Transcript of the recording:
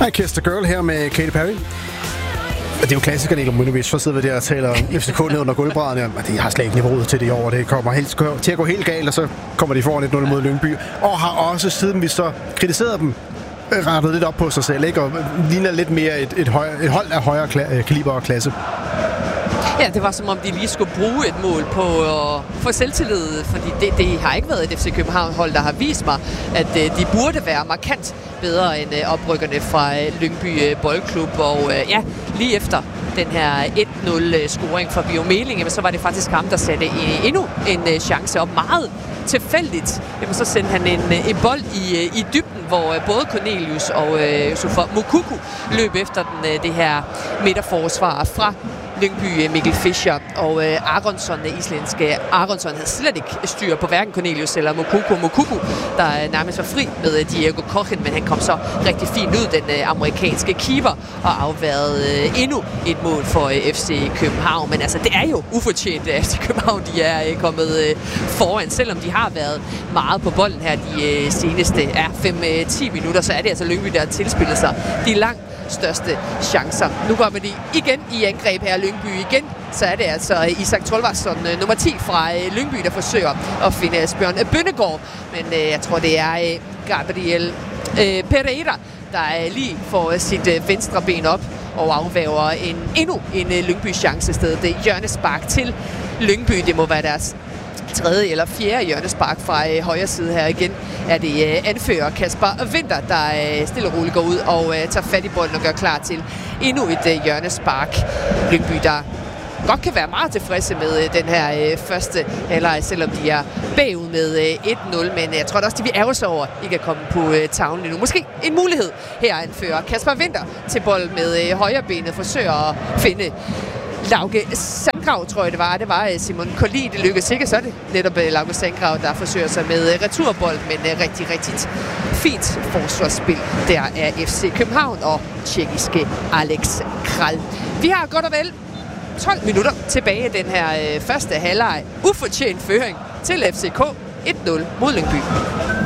Hej, Kester Girl her med Katy Perry. Det er jo klassikerne i Lomonovic, så sidder vi der og taler om FCK ned under gulvbrædderne. De har slet ikke niveauet til det i år, det kommer helt til at gå helt galt, og så kommer de foran 1-0 mod Lyngby. Og har også, siden vi så kritiserede dem, rettet lidt op på sig selv, ikke? Og ligner lidt mere et hold af højere kaliber og klasse. Ja, det var som om de lige skulle bruge et mål på at få selvtillid, fordi det har ikke været et FC København-hold, der har vist mig, at de burde være markant bedre end oprykkerne fra Lyngby Boldklub. Og lige efter den her 1-0-scoring fra Bio Meling, så var det faktisk ham, der satte endnu en chance op meget tilfældigt. Jamen, så sendte han en bold i dybden, hvor både Cornelius og Yusufa Moukoko løb efter det her midterforsvar fra Lyngby Mikkel Fischer, og Aronsson, islandske Aronsson, havde slet ikke styr på hverken Cornelius eller Moukoko, der nærmest var fri med Diego Kochen, men han kom så rigtig fint ud, den amerikanske keeper, og afværede endnu et mål for FC København. Men altså, det er jo ufortjent, at FC København de er kommet foran, selvom de har været meget på bolden her de seneste 5-10 minutter, så er det altså Lyngby, der tilspiller sig de langt største chancer. Nu kommer de igen i angreb her, Lyngby igen. Så er det altså Isak Tolvarsson, nummer 10 fra Lyngby, der forsøger at finde Asbjørn Bønnegård. Men jeg tror, det er Gabriel Pereira, der lige får sit venstre ben op og afvæver endnu en Lyngby-chance sted. Det er hjørnespark til Lyngby. Det må være deres tredje eller fjerde hjørnespark fra højre side her. Igen er det anfører Kasper Winther, der stille og roligt går ud og tager fat i bolden og gør klar til endnu et hjørnespark. Lyngby, der godt kan være meget tilfredse med den her første halvleg, selvom de er bagud med 1-0. Men jeg tror også, de vil ærge sig over ikke at komme på tavlen endnu. Måske en mulighed her anfører Kasper Winther til bold med højrebenet, forsøger at finde Lauke Sandgrav, tror jeg det var. Det var Simon Kolli. Det lykkedes ikke, så er det netop Lauke Sandgrav, der forsøger sig med returbold, men rigtig, rigtig fint forsvarsspil der er FC København og tjekkiske Alex Kral. Vi har godt og vel 12 minutter tilbage i den her første halvleg. Ufortjent føring til FCK 1-0 mod Lyngby.